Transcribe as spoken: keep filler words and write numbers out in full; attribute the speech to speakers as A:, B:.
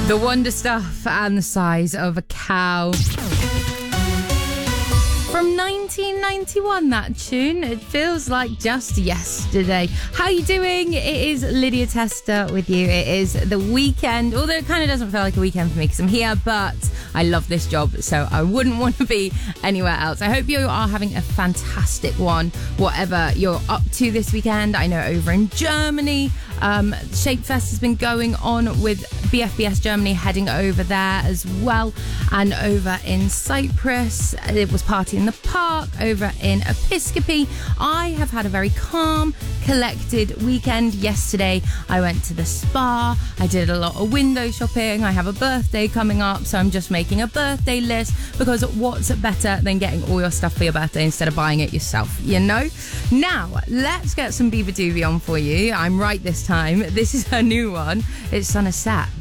A: The Wonder Stuff and the Size of a Cow. From nineteen ninety-one, that tune. It feels like just yesterday. How you doing? It is Lydia Tester with you. It is the weekend, although it kind of doesn't feel like a weekend for me because I'm here, but I love this job, so I wouldn't want to be anywhere else. I hope you are having a fantastic one, whatever you're up to this weekend. I know over in Germany, um, Shapefest has been going on with B F B S Germany heading over there as well. And over in Cyprus, it was Party in the Park. Over in Episcopi, I have had a very calm, collected weekend. Yesterday, I went to the spa. I did a lot of window shopping. I have a birthday coming up, so I'm just making a birthday list because what's better than getting all your stuff for your birthday instead of buying it yourself, you know? Now, let's get some Biba Doobie on for you. I'm right this time. This is her new one. It's Sun Has Set.